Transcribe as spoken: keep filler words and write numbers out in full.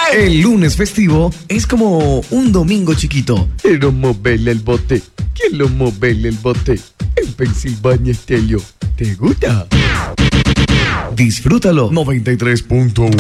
El lunes festivo es como un domingo chiquito. Quiero moverle el bote. Quiero moverle el bote. En Pensilvania Stereo. ¿Te gusta? Disfrútalo. noventa y tres punto uno